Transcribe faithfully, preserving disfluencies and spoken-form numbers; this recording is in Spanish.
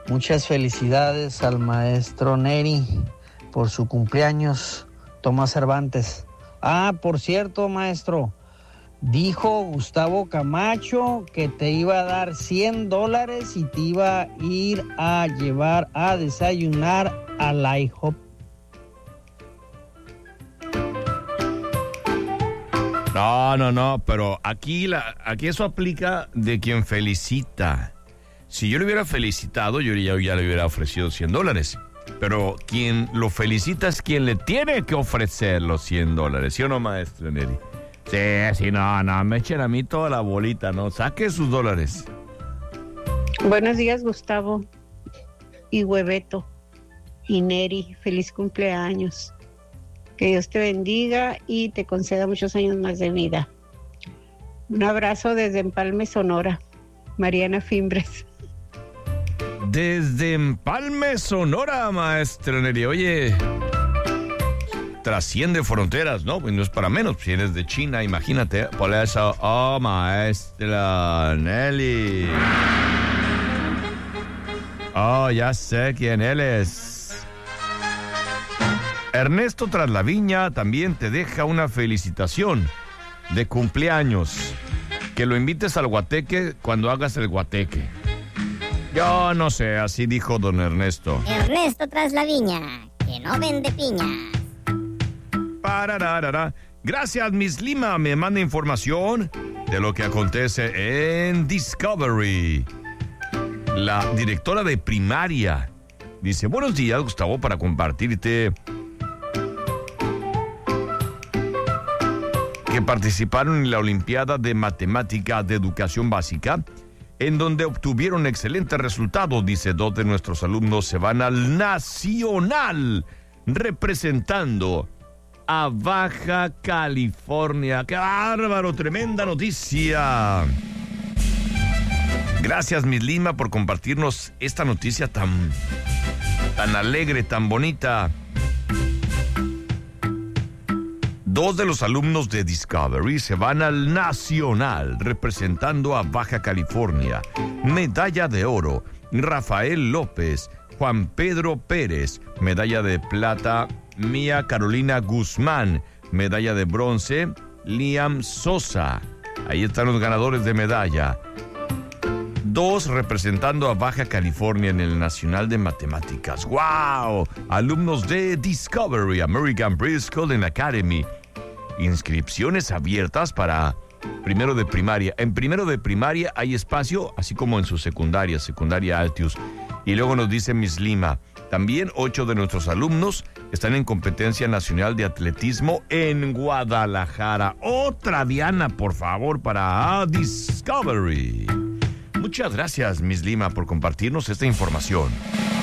Muchas felicidades al maestro Neri por su cumpleaños, Tomás Cervantes. Ah, por cierto, maestro, dijo Gustavo Camacho que te iba a dar cien dólares y te iba a ir a llevar a desayunar al IHOP. No, no, no, pero aquí, la, aquí eso aplica de quien felicita. Si yo le hubiera felicitado, yo ya, ya le hubiera ofrecido cien dólares. Pero quien lo felicita es quien le tiene que ofrecer los cien dólares. ¿Sí o no, maestro Neri? Sí, sí, no, no, me echen a mí toda la bolita, ¿no? Saque sus dólares. Buenos días, Gustavo y Hueveto y Neri. Feliz cumpleaños. Que Dios te bendiga y te conceda muchos años más de vida. Un abrazo desde Empalme, Sonora. Mariana Fimbres. Desde Empalme, Sonora, maestro Neri. Oye, trasciende fronteras, ¿no? Pues no es para menos. Si eres de China, imagínate. Por eso, oh, maestra Nelly. Oh, ya sé quién él es. Ernesto Traslaviña también te deja una felicitación de cumpleaños. Que lo invites al guateque cuando hagas el guateque. Yo no sé, así dijo don Ernesto. Ernesto Traslaviña, que no vende piñas. Parararara. Gracias, Miss Lima. Me manda información de lo que acontece en Discovery. La directora de primaria dice: buenos días, Gustavo, para compartirte que participaron en la Olimpiada de Matemática de Educación Básica, en donde obtuvieron excelentes resultados. Dice, dos de nuestros alumnos se van al Nacional representando a Baja California. ¡Qué bárbaro! Tremenda noticia. Gracias, Miss Lima, por compartirnos esta noticia tan, tan alegre, tan bonita. Dos de los alumnos de Discovery se van al Nacional representando a Baja California. Medalla de oro, Rafael López, Juan Pedro Pérez. Medalla de plata, Mía Carolina Guzmán. Medalla de bronce, Liam Sosa. Ahí están los ganadores de medalla. Dos representando a Baja California en el Nacional de Matemáticas. ¡Wow! Alumnos de Discovery, American Preschool and Academy. Inscripciones abiertas para primero de primaria. En primero de primaria hay espacio, así como en su secundaria, secundaria Altius. Y luego nos dice Miss Lima, también ocho de nuestros alumnos están en competencia nacional de atletismo en Guadalajara. Otra Diana, por favor, para Discovery. Muchas gracias, Miss Lima, por compartirnos esta información.